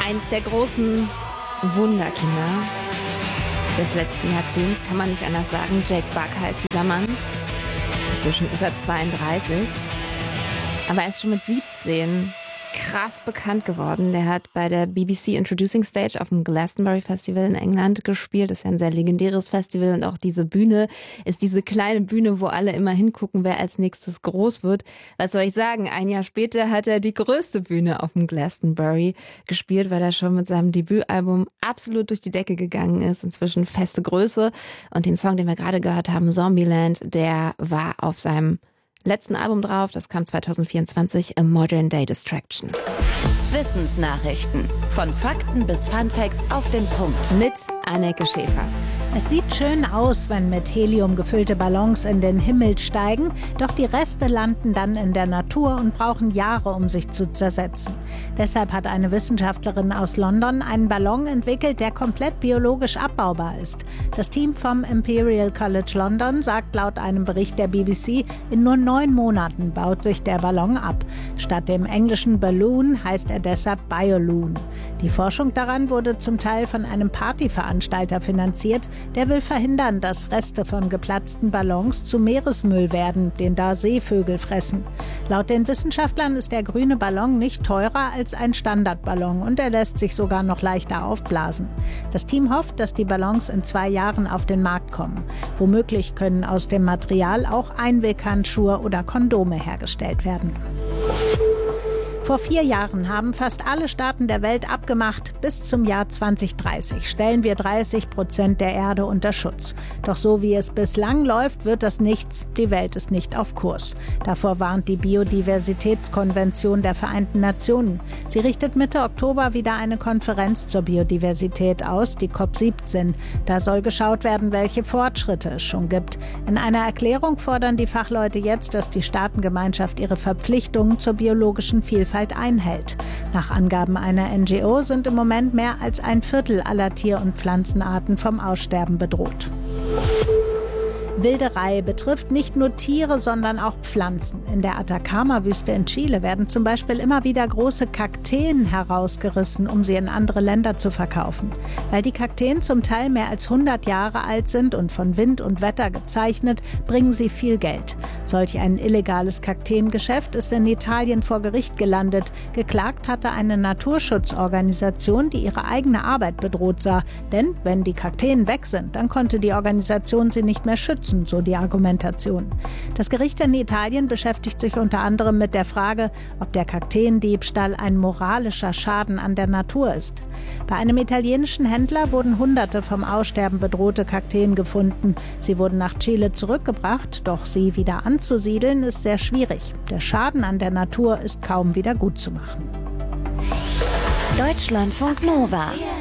Eins der großen Wunderkinder des letzten Jahrzehnts, kann man nicht anders sagen. Jake Buck heißt dieser Mann. Inzwischen ist er 32. Aber er ist schon mit 17 krass bekannt geworden. Der hat bei der BBC Introducing Stage auf dem Glastonbury Festival in England gespielt. Das ist ja ein sehr legendäres Festival und auch diese Bühne ist diese kleine Bühne, wo alle immer hingucken, wer als nächstes groß wird. Was soll ich sagen? Ein Jahr später hat er die größte Bühne auf dem Glastonbury gespielt, weil er schon mit seinem Debütalbum absolut durch die Decke gegangen ist. Inzwischen feste Größe. Und den Song, den wir gerade gehört haben, Zombieland, der war auf seinem letzten Album drauf, das kam 2024, A Modern Day Distraction. Wissensnachrichten. Von Fakten bis Fun Facts auf den Punkt. Mit Anneke Schäfer. Es sieht schön aus, wenn mit Helium gefüllte Ballons in den Himmel steigen, doch die Reste landen dann in der Natur und brauchen Jahre, um sich zu zersetzen. Deshalb hat eine Wissenschaftlerin aus London einen Ballon entwickelt, der komplett biologisch abbaubar ist. Das Team vom Imperial College London sagt laut einem Bericht der BBC, in nur 9 Monaten baut sich der Ballon ab. Statt dem englischen Balloon heißt er deshalb Bioloon. Die Forschung daran wurde zum Teil von einem Partyveranstalter finanziert. Der will verhindern, dass Reste von geplatzten Ballons zu Meeresmüll werden, den da Seevögel fressen. Laut den Wissenschaftlern ist der grüne Ballon nicht teurer als ein Standardballon und er lässt sich sogar noch leichter aufblasen. Das Team hofft, dass die Ballons in 2 Jahren auf den Markt kommen. Womöglich können aus dem Material auch Einweghandschuhe oder Kondome hergestellt werden. Vor 4 Jahren haben fast alle Staaten der Welt abgemacht, bis zum Jahr 2030 stellen wir 30% der Erde unter Schutz. Doch so wie es bislang läuft, wird das nichts. Die Welt ist nicht auf Kurs. Davor warnt die Biodiversitätskonvention der Vereinten Nationen. Sie richtet Mitte Oktober wieder eine Konferenz zur Biodiversität aus, die COP17. Da soll geschaut werden, welche Fortschritte es schon gibt. In einer Erklärung fordern die Fachleute jetzt, dass die Staatengemeinschaft ihre Verpflichtungen zur biologischen Vielfalt einhält. Nach Angaben einer NGO sind im Moment mehr als 1/4 aller Tier- und Pflanzenarten vom Aussterben bedroht. Wilderei betrifft nicht nur Tiere, sondern auch Pflanzen. In der Atacama-Wüste in Chile werden zum Beispiel immer wieder große Kakteen herausgerissen, um sie in andere Länder zu verkaufen. Weil die Kakteen zum Teil mehr als 100 Jahre alt sind und von Wind und Wetter gezeichnet, bringen sie viel Geld. Solch ein illegales Kakteengeschäft ist in Italien vor Gericht gelandet. Geklagt hatte eine Naturschutzorganisation, die ihre eigene Arbeit bedroht sah. Denn wenn die Kakteen weg sind, dann konnte die Organisation sie nicht mehr schützen. So die Argumentation. Das Gericht in Italien beschäftigt sich unter anderem mit der Frage, ob der Kakteendiebstahl ein moralischer Schaden an der Natur ist. Bei einem italienischen Händler wurden Hunderte vom Aussterben bedrohte Kakteen gefunden. Sie wurden nach Chile zurückgebracht, doch sie wieder anzusiedeln ist sehr schwierig. Der Schaden an der Natur ist kaum wieder gut zu machen. Deutschlandfunk Nova.